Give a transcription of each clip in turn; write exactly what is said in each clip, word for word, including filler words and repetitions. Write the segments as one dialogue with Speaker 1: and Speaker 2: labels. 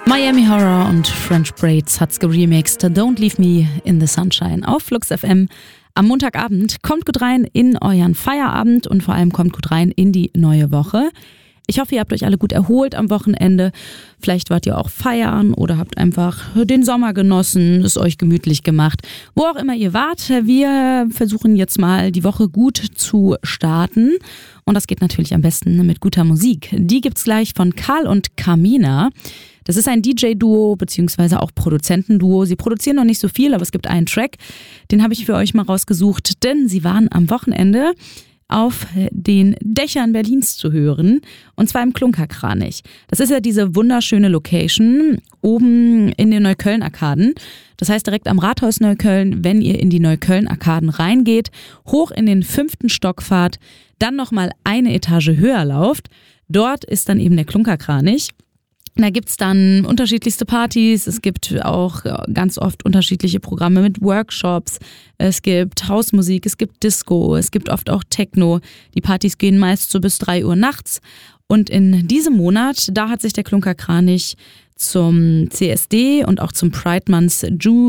Speaker 1: Miami Horror und French Braids hat's geremixed. Don't Leave Me in the Sunshine auf Flux F M. Am Montagabend kommt gut rein in euren Feierabend und vor allem kommt gut rein in die neue Woche. Ich hoffe, ihr habt euch alle gut erholt am Wochenende. Vielleicht wart ihr auch feiern oder habt einfach den Sommer genossen, es euch gemütlich gemacht. Wo auch immer ihr wart, wir versuchen jetzt mal die Woche gut zu starten. Und das geht natürlich am besten mit guter Musik. Die gibt's gleich von Karl und Carmina. Das ist ein D J-Duo beziehungsweise auch Produzentenduo. Sie produzieren noch nicht so viel, aber es gibt einen Track, den habe ich für euch mal rausgesucht, denn sie waren am Wochenende auf den Dächern Berlins zu hören, und zwar im Klunkerkranich. Das ist ja diese wunderschöne Location oben in den Neukölln-Arkaden. Das heißt direkt am Rathaus Neukölln, wenn ihr in die Neukölln-Arkaden reingeht, hoch in den fünften Stock fahrt, dann nochmal eine Etage höher lauft. Dort ist dann eben der Klunkerkranich. Da gibt's dann unterschiedlichste Partys, es gibt auch ganz oft unterschiedliche Programme mit Workshops, es gibt Hausmusik, es gibt Disco, es gibt oft auch Techno. Die Partys gehen meist so bis drei Uhr nachts. Und in diesem Monat, da hat sich der Klunkerkranich zum C S D und auch zum Pride Month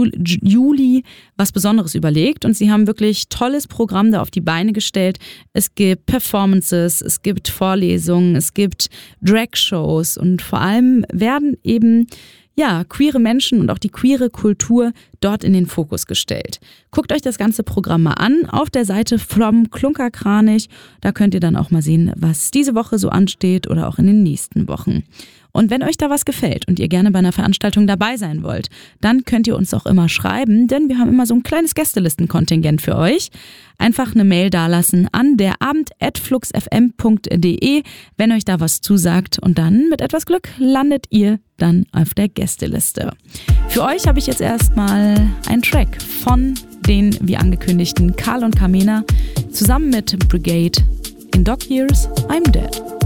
Speaker 1: Juli was Besonderes überlegt, und sie haben wirklich tolles Programm da auf die Beine gestellt. Es gibt Performances, es gibt Vorlesungen, es gibt Drag-Shows und vor allem werden eben ja, queere Menschen und auch die queere Kultur dort in den Fokus gestellt. Guckt euch das ganze Programm mal an auf der Seite vom Klunkerkranich. Da könnt ihr dann auch mal sehen, was diese Woche so ansteht oder auch in den nächsten Wochen. Und wenn euch da was gefällt und ihr gerne bei einer Veranstaltung dabei sein wollt, dann könnt ihr uns auch immer schreiben, denn wir haben immer so ein kleines Gästelistenkontingent für euch. Einfach eine Mail dalassen an derabend at fluxfm punkt de, wenn euch da was zusagt, und dann mit etwas Glück landet ihr dann auf der Gästeliste. Für euch habe ich jetzt erstmal einen Track von den, wie angekündigten, Karl und Carmina zusammen mit Brigade in Dog Years I'm Dead.